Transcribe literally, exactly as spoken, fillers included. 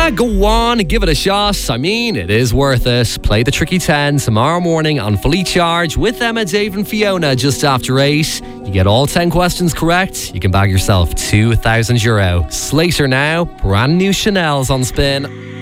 Yeah, go on, give it a shot. I mean, it is worth it. Play the Tricky ten tomorrow morning on Fully Charged with Emma, Dave and Fiona just after eight. You get all ten questions correct, you can bag yourself two thousand euro. Slater now, brand new Chanel's on spin.